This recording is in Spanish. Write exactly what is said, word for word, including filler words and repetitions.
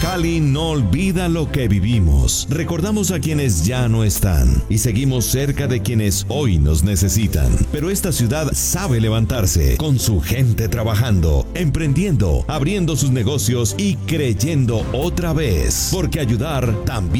Cali no olvida lo que vivimos. Recordamos a quienes ya no están y seguimos cerca de quienes hoy nos necesitan. Pero esta ciudad sabe levantarse con su gente trabajando, emprendiendo, abriendo sus negocios y creyendo otra vez. Porque ayudar también